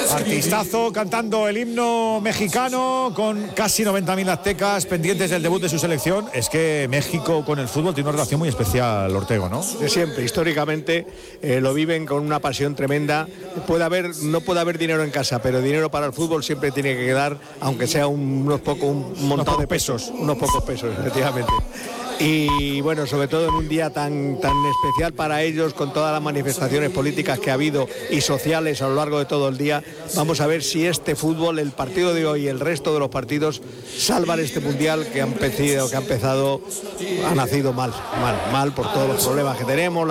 Artistazo cantando el himno mexicano con casi 90.000 aztecas pendientes del debut de su selección. Es que México con el fútbol tiene una relación muy especial, Ortego, ¿no? De siempre, históricamente lo viven con una pasión tremenda. No puede haber dinero en casa, pero dinero para el fútbol siempre tiene que quedar, aunque sea un montón de pesos, unos pocos pesos, efectivamente. Y bueno, sobre todo en un día tan especial para ellos, con todas las manifestaciones políticas que ha habido y sociales a lo largo de todo el día, vamos a ver si este fútbol, el partido de hoy y el resto de los partidos salvan este mundial que ha nacido mal por todos los problemas que tenemos.